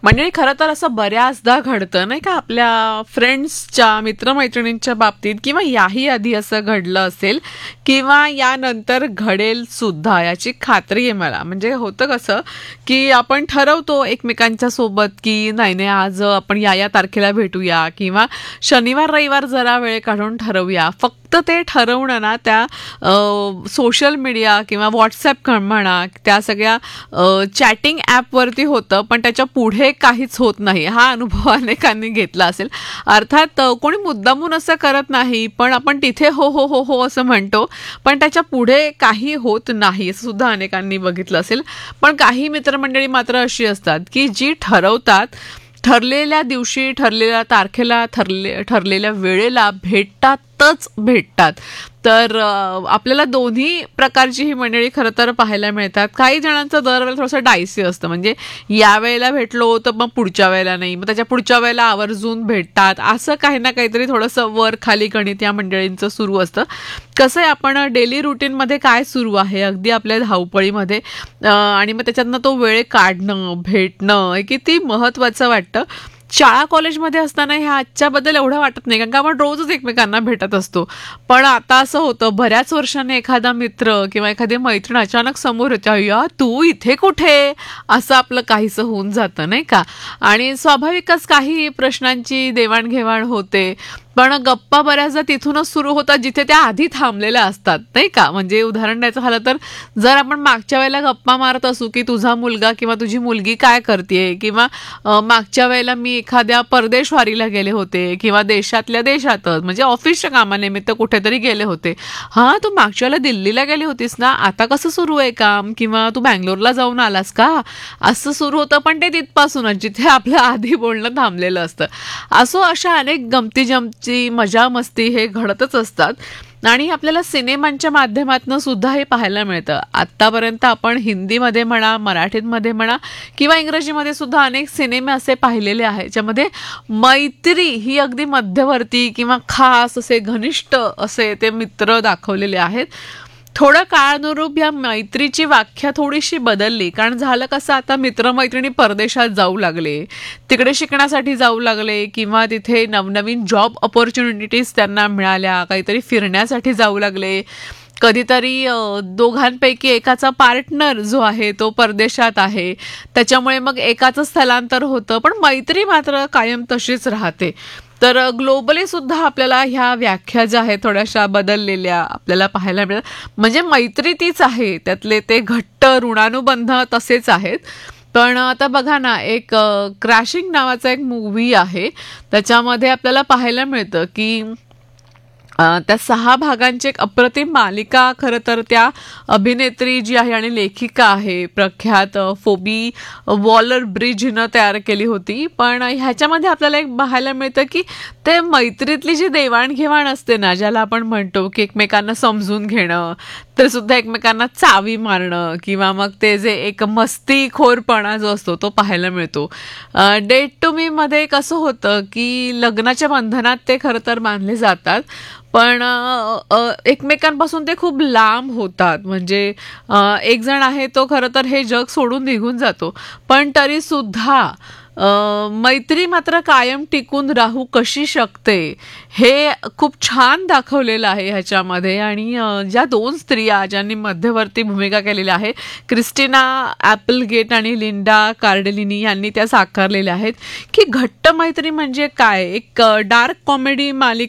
म्हणजे खरं तर असं बऱ्याचदा घडतं नाही का आपल्या फ्रेंड्सच्या मित्रमैत्रिणींच्या बाबतीत, किंवा याही आधी असं घडलं असेल किंवा यानंतर घडेल सुद्धा, याची खात्री आहे मला. म्हणजे होतं कसं की आपण ठरवतो एकमेकांच्या सोबत की नाही नाही आज आपण या तारखेला भेटूया, किंवा शनिवार रविवार जरा वेळ काढून ठरवूया. फक्त ते ठरवणं ना त्या सोशल मीडिया किंवा व्हॉट्सॲप म्हणा त्या सगळ्या चॅटिंग ॲपवरती होतं, पण त्याच्या पुढे काहीच होत नाही. हा अनुभव अनेकांनी घेतला असेल. अर्थात कोणी मुद्दामून असं करत नाही, पण आपण तिथे हो हो हो हो असं म्हणतो, पण त्याच्या पुढे काही होत नाही असं सुद्धा अनेकांनी बघितलं असेल. पण काही मित्रमंडळी मात्र अशी असतात की जी ठरवतात, ठरलेल्या दिवशी ठरलेल्या तारखेला ठरलेल्या वेळेला भेटतात. तर आपल्याला दोन्ही प्रकारची ही मंडळी खरं तर पाहायला मिळतात. काही जणांचं दरवेळेला थोडंसं डायसी असतं, म्हणजे या वेळेला भेटलो तर मग पुढच्या वेळेला नाही, मग त्याच्या पुढच्या वेळेला आवर्जून भेटतात. असं काही ना काहीतरी थोडंसं वर खाली गणित या मंडळींचं सुरू असतं. कसं आहे, आपण डेली रुटीनमध्ये काय सुरू आहे अगदी आपल्या धावपळीमध्ये, आणि मग त्याच्यातनं तो वेळ काढणं, भेटणं हे किती महत्त्वाचं वाटतं. शाळा कॉलेजमध्ये असताना ह्या आजच्याबद्दल एवढं वाटत नाही, कारण का आपण रोजच एकमेकांना भेटत असतो. पण आता असं होतं, बऱ्याच वर्षांनी एखादा मित्र किंवा एखादी मैत्रीण अचानक समोर येते, या तू इथे कुठे, असं आपलं काहीसं होऊन जातं नाही का. आणि स्वाभाविकच काही प्रश्नांची देवाणघेवाण होते, पण गप्पा बऱ्याचदा तिथूनच सुरू होतात जिथे त्या आधी थांबलेल्या असतात नाही का. म्हणजे उदाहरण द्यायचं झालं तर, जर आपण मागच्या वेळेला गप्पा मारत असू की तुझा मुलगा किंवा तुझी मुलगी काय करते, किंवा मागच्या वेळेला मी एखाद्या परदेशवारीला गेले होते किंवा देशातल्या देशातच म्हणजे ऑफिसच्या कामानिमित्त कुठेतरी गेले होते, हा तू मागच्या वेळेला दिल्लीला गेली होतीस ना, आता कसं सुरू आहे काम, किंवा तू बँगलोरला जाऊन आलास का, असं सुरू होतं. पण ते तिथपासूनच जिथे आपलं आधी बोलणं थांबलेलं असतं. अशा अनेक गमती जमती मजा मस्ती हे घडतच असतात. आणि आपल्याला सिनेमांच्या माध्यमातून सुद्धा हे पाहायला मिळतं. आत्तापर्यंत आपण हिंदीमध्ये म्हणा, मराठीमध्ये म्हणा किंवा इंग्रजीमध्ये सुद्धा अनेक सिनेमे असे पाहिलेले आहेत ज्यामध्ये मैत्री ही अगदी मध्यवर्ती किंवा खास असे घनिष्ठ असे ते मित्र दाखवलेले आहेत. थोडं काळानुरूप या मैत्रीची व्याख्या थोडीशी बदलली, कारण झालं कसं, आता मित्रमैत्रिणी परदेशात जाऊ लागले, तिकडे शिकण्यासाठी जाऊ लागले, किंवा तिथे नवनवीन जॉब ऑपॉर्च्युनिटीज त्यांना मिळाल्या, काहीतरी फिरण्यासाठी जाऊ लागले. कधीतरी दोघांपैकी एकाचा पार्टनर जो आहे तो परदेशात आहे, त्याच्यामुळे मग एकाचं स्थलांतर होतं, पण मैत्री मात्र कायम तशीच राहते. तर ग्लोबली सुद्धा आपल्याला ह्या व्याख्या ज्या आहेत थोड्याशा बदललेल्या आपल्याला पाहायला मिळतात. म्हणजे मैत्री तीच आहे, त्यातले ते घट्ट ऋणानुबंध तसेच आहेत. पण आता बघा ना, एक क्रॅशिंग नावाचा एक मूव्ही आहे, त्याच्यामध्ये आपल्याला पाहायला मिळतं की त्या 6 भागांची एक अप्रतिम मालिका खरं तर त्या अभिनेत्री जी आहे आणि लेखिका आहे प्रख्यात फोबी वॉलर ब्रिज हिनं तयार केली होती. पण ह्याच्यामध्ये आपल्याला एक पाहायला मिळतं की ते मैत्रीतली जी देवाणघेवाण असते ना, ज्याला आपण म्हणतो की एकमेकांना समजून घेणं, तर सुद्धा एकमेकांना चावी मारणं, किंवा मग ते जे एक मस्तीखोरपणा जो असतो तो पाहायला मिळतो. डेट टू मी मध्ये कसं होतं की लग्नाच्या बंधनात ते खरं तर बांधले जातात, पण एकमेकांपासून ते खूप लांब होतात. म्हणजे एक जण आहे तो खरं तर हे जग सोडून निघून जातो, पण तरी सुद्धा मैत्री मात्र कायम टिकून राहू कशी शकते हे खूप छान दाखवलेलं आहे ह्याच्यामध्ये. आणि ज्या 2 स्त्रिया ज्यांनी मध्यवर्ती भूमिका केलेल्या आहे, क्रिस्टिना ॲपलगेट आणि लिंडा कार्डेलिनी यांनी त्या साकारलेल्या आहेत, की घट्ट मैत्री म्हणजे काय. एक डार्क कॉमेडी मालिका